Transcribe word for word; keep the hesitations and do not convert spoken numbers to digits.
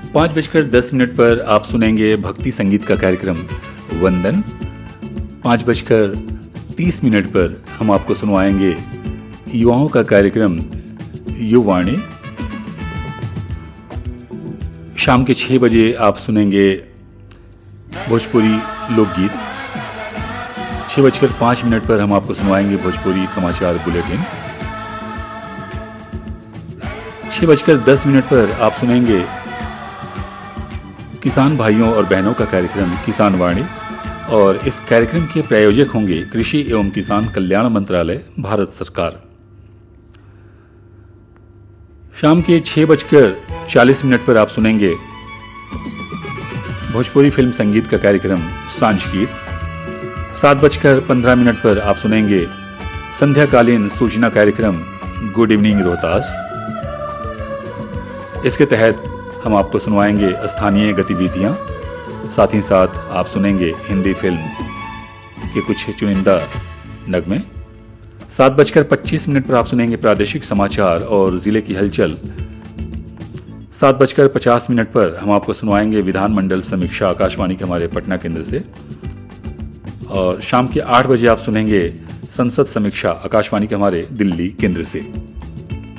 पाँच बजकर दस मिनट पर आप सुनेंगे भक्ति संगीत का कार्यक्रम वंदन। पाँच बजकर तीस मिनट पर हम आपको सुनवाएंगे युवाओं का कार्यक्रम युवाणी। शाम के छः बजे आप सुनेंगे भोजपुरी लोकगीत। छः बजकर पाँच मिनट पर हम आपको सुनवाएंगे भोजपुरी समाचार बुलेटिन। छः बजकर दस मिनट पर आप सुनेंगे किसान भाइयों और बहनों का कार्यक्रम किसान वाणी, और इस कार्यक्रम के प्रायोजक होंगे कृषि एवं किसान कल्याण मंत्रालय, भारत सरकार। शाम के छः बजकर चालीस मिनट पर आप सुनेंगे भोजपुरी फिल्म संगीत का कार्यक्रम सांझ गीत। सात बजकर पंद्रह मिनट पर आप सुनेंगे संध्याकालीन सूचना कार्यक्रम गुड इवनिंग रोहतास। इसके तहत हम आपको सुनवाएंगे स्थानीय गतिविधियां, साथ ही साथ आप सुनेंगे हिंदी फिल्म के कुछ चुनिंदा नगमे। सात बजकर पच्चीस मिनट पर आप सुनेंगे प्रादेशिक समाचार और जिले की हलचल। सात बजकर पचास मिनट पर हम आपको सुनवाएंगे विधानमंडल समीक्षा आकाशवाणी के हमारे पटना केंद्र से, और शाम के आठ बजे आप सुनेंगे संसद समीक्षा आकाशवाणी के हमारे दिल्ली केंद्र से।